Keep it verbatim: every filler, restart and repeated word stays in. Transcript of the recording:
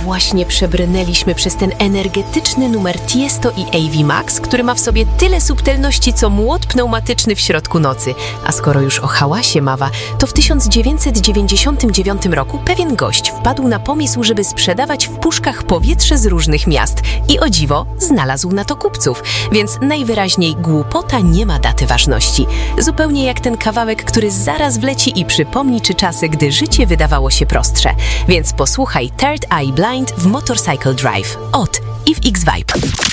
właśnie przebrnęliśmy przez ten energetyczny numer Tiesto i A V Max, który ma w sobie tyle subtelności, co młot pneumatyczny w środku nocy. A skoro już o hałasie mowa, to w tysiąc dziewięćset dziewięćdziesiątym dziewiątym roku pewien gość wpadł na pomysł, żeby sprzedawać w puszkach powietrze z różnych miast. I o dziwo, znalazł na to kupców. Więc najwyraźniej głupota nie ma daty ważności. Zupełnie jak ten kawałek, który zaraz wleci i przypomni ci czasy, gdy życie wydawało się prostsze. Więc posłuchaj Third Eye Blind w Motorcycle Drive od Eve X Vibe.